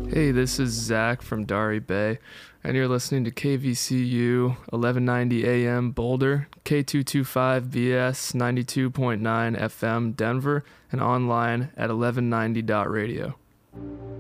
Hey, this is Zach from Dari Bay, and you're listening to KVCU 1190 AM Boulder, K225BS 92.9 FM Denver, and online at 1190.radio.